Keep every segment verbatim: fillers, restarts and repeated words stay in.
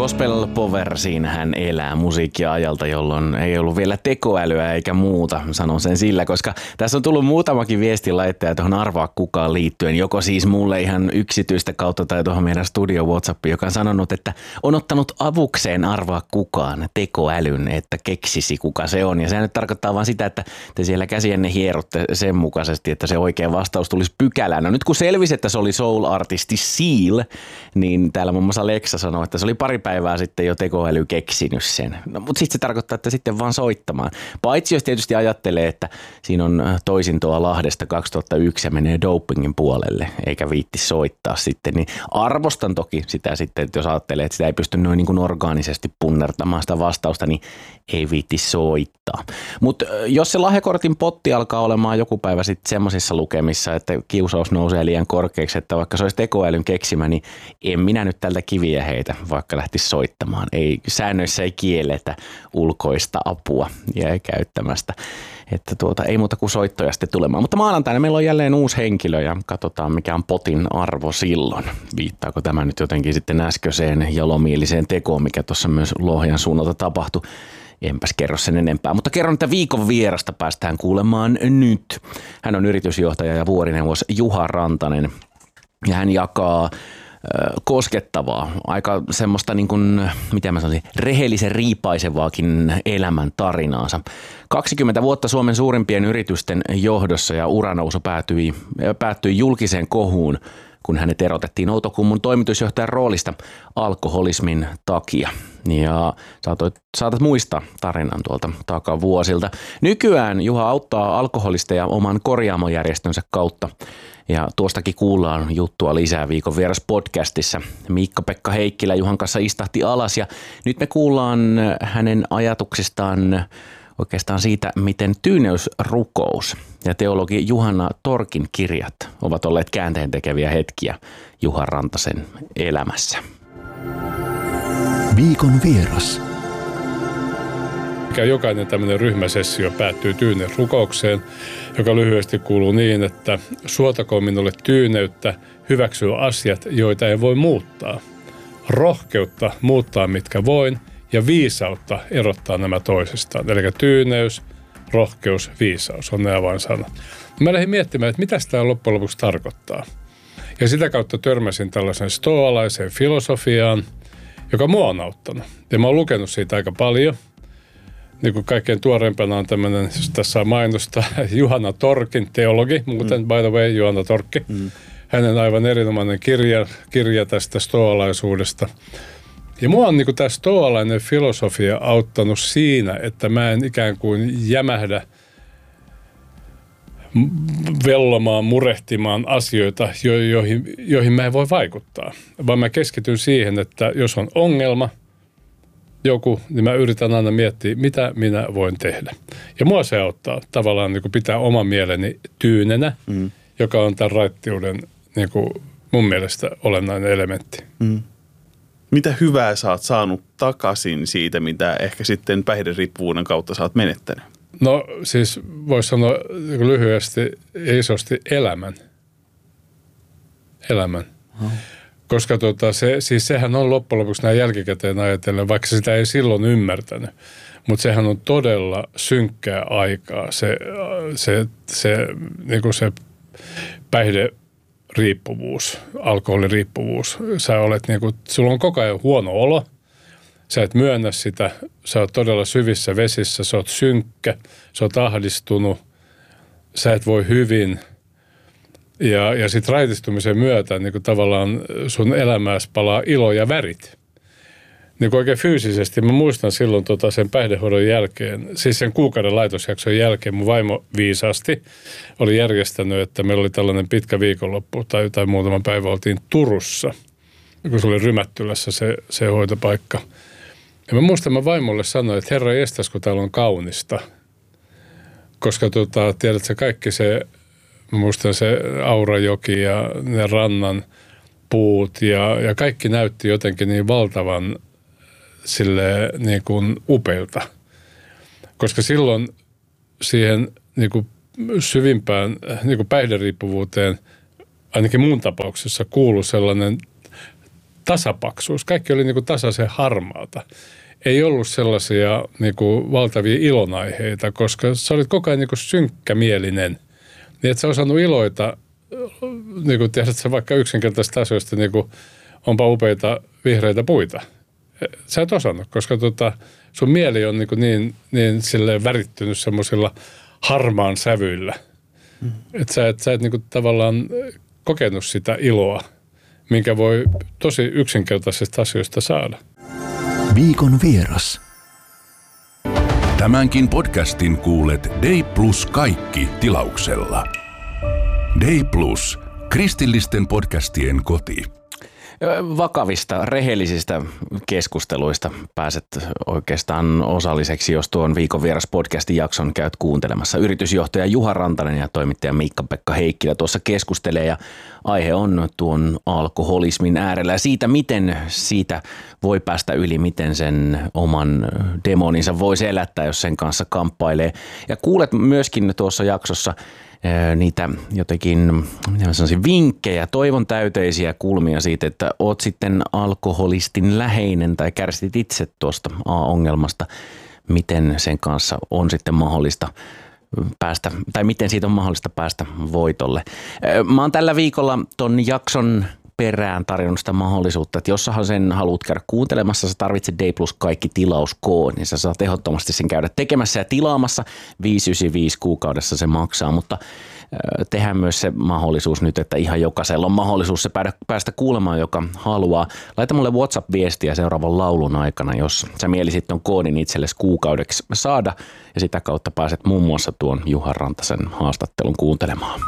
Gospel Power, siinä hän elää musiikkiajalta, jolloin ei ollut vielä tekoälyä eikä muuta, sanon sen sillä, koska tässä on tullut muutamakin viestin laittaja tuohon Arvaa kukaan liittyen, joko siis mulle ihan yksityistä kautta tai tuohon meidän studio WhatsAppiin, joka on sanonut, että on ottanut avukseen Arvaa kukaan tekoälyn, että keksisi kuka se on. Ja se nyt tarkoittaa vaan sitä, että te siellä käsienne hierotte sen mukaisesti, että se oikea vastaus tulisi pykälään. No nyt kun selvisi, että se oli soul-artisti Seal, niin täällä muun muassa Leksa sanoi, että se oli pari päivää sitten jo tekoäly keksinyt sen. No, mutta sitten se tarkoittaa, että sitten vaan soittamaan. Paitsi jos tietysti ajattelee, että siinä on toisintoa Lahdesta kaksituhattayksi ja menee dopingin puolelle, eikä viitti soittaa sitten, niin arvostan toki sitä sitten, että jos ajattelee, että sitä ei pysty noin niin kuin orgaanisesti punnertamaan sitä vastausta, niin ei viitti soittaa. Mutta jos se lahjakortin potti alkaa olemaan joku päivä sitten semmoisissa lukemissa, että kiusaus nousee liian korkeaksi, että vaikka se olisi tekoälyn keksimä, niin en minä nyt tältä kiviä heitä, vaikka lähtisi soittamaan. Ei, säännöissä ei kielletä ulkoista apua ja käyttämästä. Että tuota, ei muuta kuin soittoja sitten tulemaan. Mutta maanantaina meillä on jälleen uusi henkilö ja katsotaan mikä on potin arvo silloin. Viittaako tämä nyt jotenkin sitten äskeiseen jalomieliseen tekoon, mikä tuossa myös Lohjan suunnalta tapahtui. Enpäs kerro sen enempää, mutta kerron, että viikon vierasta päästään kuulemaan nyt. Hän on yritysjohtaja ja vuorineuvos Juha Rantanen ja hän jakaa koskettavaa, aika semmoista niin kuin, mitä mä sanoisin, rehellisen riipaisevaakin elämän tarinaansa. kaksikymmentä vuotta Suomen suurimpien yritysten johdossa ja uranousu päätyi, päättyi julkiseen kohuun, kun hänet erotettiin Outokummun toimitusjohtajan roolista alkoholismin takia. Ja saatoit, saatat muistaa tarinan tuolta takavuosilta. Nykyään Juha auttaa alkoholisteja oman korjaamojärjestönsä kautta. Ja tuostakin kuullaan juttua lisää viikon vieras podcastissa. Miikka-Pekka Heikkilä Juhan kanssa istahti alas ja nyt me kuullaan hänen ajatuksistaan oikeastaan siitä, miten tyyneysrukous ja teologi Juhana Torkin kirjat ovat olleet käänteentekeviä hetkiä Juha Rantasen elämässä. Viikon vieras. Jokainen tämmöinen ryhmäsessio päättyy tyyneysrukoukseen, joka lyhyesti kuuluu niin, että suotakoon minulle tyyneyttä hyväksyä asiat, joita ei voi muuttaa. Rohkeutta muuttaa mitkä voin ja viisautta erottaa nämä toisistaan. Eli tyyneys, rohkeus, viisaus on ne avainsanat. Mä lähdin miettimään, että mitä tämä loppujen lopuksi tarkoittaa. Ja sitä kautta törmäsin tällaisen stoalaiseen filosofiaan, joka mua on auttanut. Ja mä oon lukenut siitä aika paljon. Niin kuin kaikkein tuoreimpana on tämmöinen, jos tässä on mainosta, Juhana Torkin teologi, muuten mm. by the way, Juhana Torkki. Mm. Hänen aivan erinomainen kirja, kirja tästä stoalaisuudesta. Ja mua on niin kuin tämä stoalainen filosofia auttanut siinä, että mä en ikään kuin jämähdä vellomaan, murehtimaan asioita, joihin, joihin mä en voi vaikuttaa. Vaan mä keskityn siihen, että jos on ongelma, joku, niin mä yritän aina miettiä, mitä minä voin tehdä. Ja mua se auttaa tavallaan niin kuin pitää oman mieleni tyynenä, mm. joka on tämän raittiuden niin kuin mun mielestä olennainen elementti. Mm. Mitä hyvää sä oot saanut takaisin siitä, mitä ehkä sitten päihderiippuvuuden kautta sä oot menettänyt? No siis voisi sanoa lyhyesti ja isosti elämän. Elämän. Oh. Koska tota, se, siis sehän on loppujen lopuksi näin jälkikäteen ajatellen, vaikka sitä ei silloin ymmärtänyt. Mutta sehän on todella synkkää aikaa, se, se, se, niinku se päihderiippuvuus, alkoholiriippuvuus. Sä olet niinku, sulla on koko ajan huono olo, sä et myönnä sitä, sä oot todella syvissä vesissä, sä oot synkkä, sä oot ahdistunut, sä et voi hyvin. Ja, ja sitten raitistumisen myötä niin tavallaan sun elämääsi palaa ilo ja värit. Niin oikein fyysisesti, mä muistan silloin tota sen päihdehoidon jälkeen, siis sen kuukauden laitosjakson jälkeen mun vaimo viisaasti oli järjestänyt, että meillä oli tällainen pitkä viikonloppu tai, tai muutaman päivän oltiin Turussa, kun se oli Rymättylässä se, se hoitopaikka. Ja mä muistan, mä vaimolle sanoin, että herra estäs, kun täällä on kaunista. Koska tota, tiedätkö, kaikki se, mä muistan se Aurajoki ja ne rannan puut ja, ja kaikki näytti jotenkin niin valtavan sille niin kuin upeilta. Koska silloin siihen niin kuin syvimpään niin kuin päihderiippuvuuteen, ainakin mun tapauksessa, kuului sellainen tasapaksuus. Kaikki oli niin kuin tasaisen harmaata. Ei ollut sellaisia niin kuin valtavia ilonaiheita, koska sä olit koko ajan niin kuin synkkämielinen. Niin et sä osannut iloita, niin kuin tiedät sä vaikka yksinkertaisista asioista, niin kuin onpa upeita vihreitä puita. Sä et osannut, koska tota, sun mieli on niin, niin, niin silleen värittynyt semmoisilla harmaan sävyillä. Mm. Että sä et, sä et niin kuin tavallaan kokenut sitä iloa, minkä voi tosi yksinkertaisista asioista saada. Viikon vieras. Tämänkin podcastin kuulet Day Plus kaikki tilauksella. Day Plus, kristillisten podcastien koti. Vakavista, rehellisistä keskusteluista pääset oikeastaan osalliseksi, jos tuon Viikon vieras podcastin jakson käyt kuuntelemassa. Yritysjohtaja Juha Rantanen ja toimittaja Miikka-Pekka Heikkilä tuossa keskustelee ja aihe on tuon alkoholismin äärellä ja siitä, miten siitä voi päästä yli, miten sen oman demoninsa voi selättää, jos sen kanssa kamppailee. Ja kuulet myöskin tuossa jaksossa niitä jotenkin, mitä mä sanoisin, vinkkejä, toivon täyteisiä kulmia siitä, että oot sitten alkoholistin läheinen tai kärsit itse tuosta A-ongelmasta, miten sen kanssa on sitten mahdollista päästä, tai miten siitä on mahdollista päästä voitolle. Mä oon tällä viikolla ton jakson perään tarjonnut sitä mahdollisuutta, että jos sä sen haluat käydä kuuntelemassa, sä tarvitset Day Plus kaikki tilauskoon, niin sä saat ehdottomasti sen käydä tekemässä ja tilaamassa. viisi yhdeksänkymmentäviisi kuukaudessa se maksaa, mutta tehdään myös se mahdollisuus nyt, että ihan jokaisella on mahdollisuus se päästä kuulemaan, joka haluaa. Laita mulle WhatsApp-viestiä seuraavan laulun aikana, jos sä mielisit ton koodin itsellesi kuukaudeksi saada ja sitä kautta pääset muun muassa tuon Juha Rantasen haastattelun kuuntelemaan.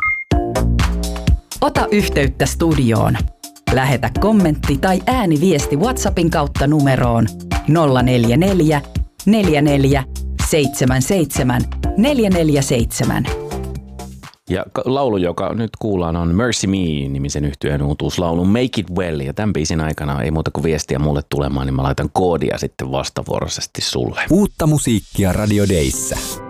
Ota yhteyttä studioon. Lähetä kommentti tai ääniviesti WhatsAppin kautta numeroon nolla neljä neljä, neljä neljä, seitsemän seitsemän, neljä neljä seitsemän. Ja laulu, joka nyt kuullaan, on Mercy Me-nimisen yhtyeen uutuuslaulun Make It Well. Ja tämän biisin aikana ei muuta kuin viestiä mulle tulemaan, niin mä laitan koodia sitten vastavuoroisesti sulle. Uutta musiikkia Radio Dayssä.